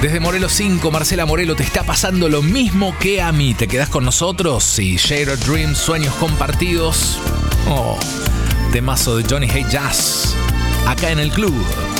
Desde Morelos 5, Marcela Morelo, te está pasando lo mismo que a mí. ¿Te quedás con nosotros? Y Shared Dreams, sueños compartidos. Oh, temazo de Johnny Hey Jazz, acá en el club.